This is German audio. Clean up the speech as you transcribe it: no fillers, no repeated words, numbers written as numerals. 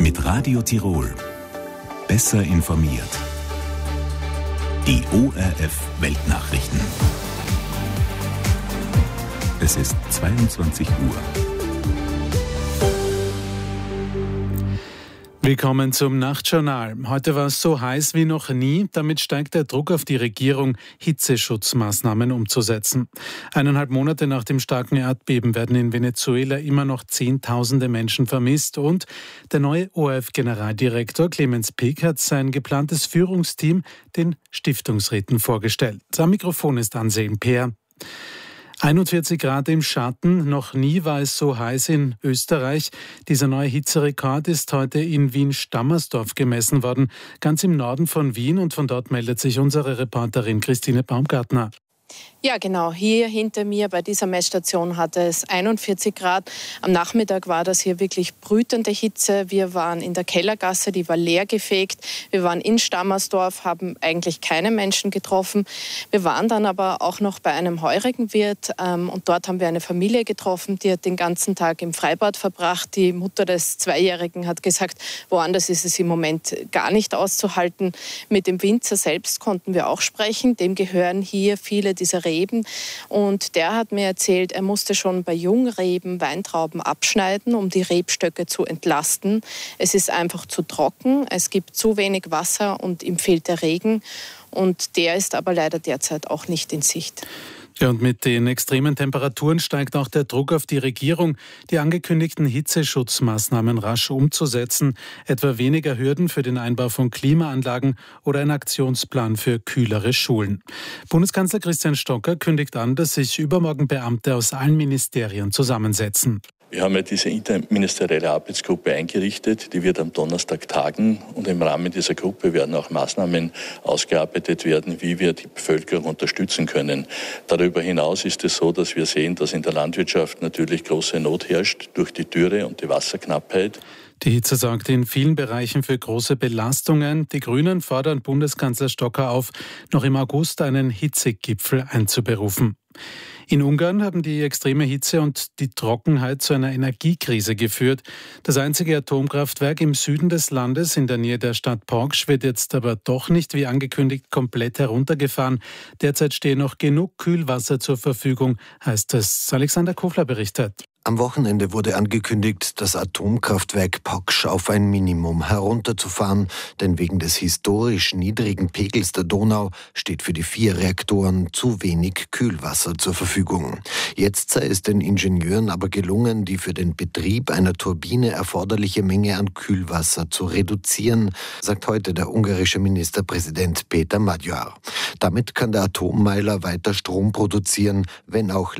Mit Radio Tirol. Besser informiert. Die ORF Weltnachrichten. Es ist 22 Uhr. Willkommen zum Nachtjournal. Heute war es so heiß wie noch nie. Damit steigt der Druck auf die Regierung, Hitzeschutzmaßnahmen umzusetzen. 1,5 Monate nach dem starken Erdbeben werden in Venezuela immer noch Zehntausende Menschen vermisst. Und der neue ORF-Generaldirektor Clemens Pick hat sein geplantes Führungsteam den Stiftungsräten vorgestellt. Am Mikrofon ist Anselm Peer. 41 Grad im Schatten, noch nie war es so heiß in Österreich. Dieser neue Hitzerekord ist heute in Wien-Stammersdorf gemessen worden, ganz im Norden von Wien, und von dort meldet sich unsere Reporterin Christine Baumgartner. Ja, genau. Hier hinter mir bei dieser Messstation hatte es 41 Grad. Am Nachmittag war das hier wirklich brütende Hitze. Wir waren in der Kellergasse, die war leer gefegt. Wir waren in Stammersdorf, haben eigentlich keine Menschen getroffen. Wir waren dann aber auch noch bei einem Heurigenwirt und dort haben wir eine Familie getroffen, die hat den ganzen Tag im Freibad verbracht. Die Mutter des Zweijährigen hat gesagt, woanders ist es im Moment gar nicht auszuhalten. Mit dem Winzer selbst konnten wir auch sprechen. Dem gehören hier viele dieser Reben. Und der hat mir erzählt, er musste schon bei Jungreben Weintrauben abschneiden, um die Rebstöcke zu entlasten. Es ist einfach zu trocken, es gibt zu wenig Wasser und ihm fehlt der Regen. Und der ist aber leider derzeit auch nicht in Sicht. Ja, und mit den extremen Temperaturen steigt auch der Druck auf die Regierung, die angekündigten Hitzeschutzmaßnahmen rasch umzusetzen, etwa weniger Hürden für den Einbau von Klimaanlagen oder ein Aktionsplan für kühlere Schulen. Bundeskanzler Christian Stocker kündigt an, dass sich übermorgen Beamte aus allen Ministerien zusammensetzen. Wir haben ja diese interministerielle Arbeitsgruppe eingerichtet, die wird am Donnerstag tagen, und im Rahmen dieser Gruppe werden auch Maßnahmen ausgearbeitet werden, wie wir die Bevölkerung unterstützen können. Darüber hinaus ist es so, dass wir sehen, dass in der Landwirtschaft natürlich große Not herrscht durch die Dürre und die Wasserknappheit. Die Hitze sorgt in vielen Bereichen für große Belastungen. Die Grünen fordern Bundeskanzler Stocker auf, noch im August einen Hitzegipfel einzuberufen. In Ungarn haben die extreme Hitze und die Trockenheit zu einer Energiekrise geführt. Das einzige Atomkraftwerk im Süden des Landes, in der Nähe der Stadt Paks, wird jetzt aber doch nicht wie angekündigt komplett heruntergefahren. Derzeit stehe noch genug Kühlwasser zur Verfügung, heißt es. Alexander Kofler berichtet. Am Wochenende wurde angekündigt, das Atomkraftwerk Paks auf ein Minimum herunterzufahren, denn wegen des historisch niedrigen Pegels der Donau steht für die 4 Reaktoren zu wenig Kühlwasser zur Verfügung. Jetzt sei es den Ingenieuren aber gelungen, die für den Betrieb einer Turbine erforderliche Menge an Kühlwasser zu reduzieren, sagt heute der ungarische Ministerpräsident Péter Magyar. Damit kann der Atommeiler weiter Strom produzieren, wenn auch